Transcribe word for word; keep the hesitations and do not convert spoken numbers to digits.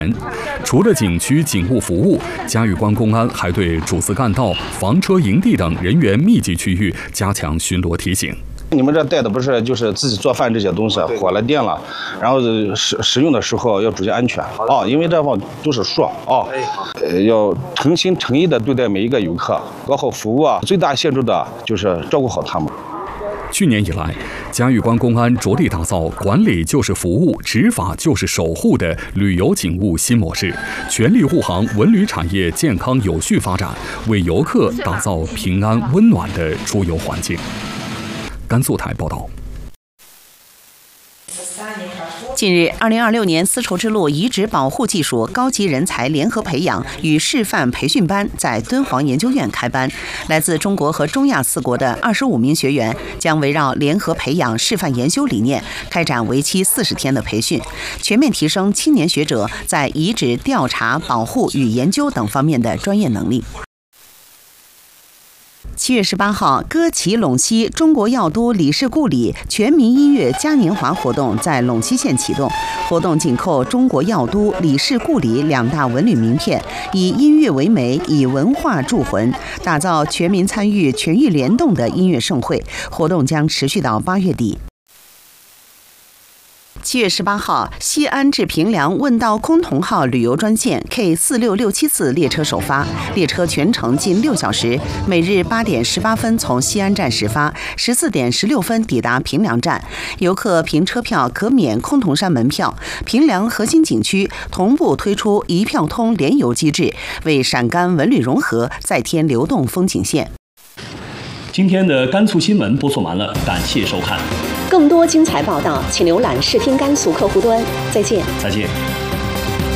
除了景区警务服务，嘉峪关公安还对主次干道、房车营地等人员密集区域加强巡逻提醒。 你们这带的不是就是自己做饭这些东西，火了电了，然后使使用的时候要注意安全啊，因为这方都是树啊，呃，要诚心诚意的对待每一个游客，搞好服务啊，最大限度的就是照顾好他们。 去年以来，嘉峪关公安着力打造管理就是服务、执法就是守护的旅游警务新模式，全力护航文旅产业健康有序发展，为游客打造平安温暖的出游环境。甘肃台报道。 近日，二零二六年丝绸之路遗址保护技术高级人才联合培养与示范培训班在敦煌研究院开班。来自中国和中亚四国的二十五名学员将围绕联合培养示范研修理念，开展为期四十天的培训，全面提升青年学者在遗址调查、保护与研究等方面的专业能力。七月十八号，歌齐陇西中国药都李氏故里全民音乐嘉年华活动在陇西县启动。活动紧扣中国药都、李氏故里两大文旅名片，以音乐为媒，以文化铸魂，打造全民参与、全域联动的音乐盛会。活动将持续到八月底。七月十八号，西安至平凉问道崆峒号旅游专线 K 四六六七次列车首发，列车全程近六小时，每日八点十八分从西安站始发，十四点十六分抵达平凉站。游客凭车票可免崆峒山门票。平凉核心景区同步推出一票通联游机制，为陕甘文旅融合再添流动风景线。 今天的甘肃新闻播送完了，感谢收看。 更多精彩报道，请浏览视听甘肃客户端。再见。 再见。